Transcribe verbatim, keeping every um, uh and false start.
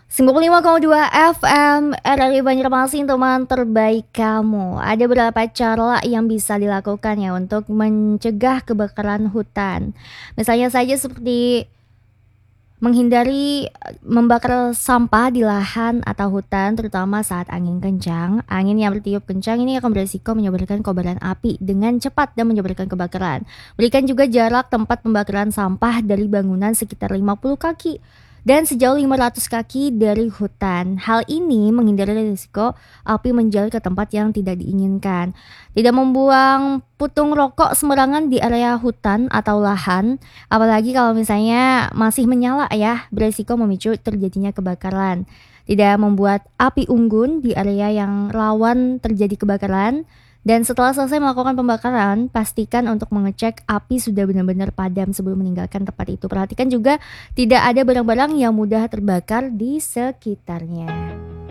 sembilan puluh lima koma dua F M R R I Banjarmasin, teman terbaik kamu. Ada beberapa cara yang bisa dilakukan ya untuk mencegah kebakaran hutan. Misalnya saja seperti menghindari eh, membakar sampah di lahan atau hutan, terutama saat angin kencang. Angin yang bertiup kencang ini akan beresiko menyebarkan kobaran api dengan cepat dan menyebabkan kebakaran. Berikan juga jarak tempat pembakaran sampah dari bangunan sekitar lima puluh kaki dan sejauh lima ratus kaki dari hutan. Hal ini menghindari risiko api menjalar ke tempat yang tidak diinginkan. Tidak membuang putung rokok sembarangan di area hutan atau lahan, apalagi kalau misalnya masih menyala ya, berisiko memicu terjadinya kebakaran. Tidak membuat api unggun di area yang rawan terjadi kebakaran. Dan setelah selesai melakukan pembakaran, pastikan untuk mengecek api sudah benar-benar padam sebelum meninggalkan tempat itu. Perhatikan juga tidak ada barang-barang yang mudah terbakar di sekitarnya.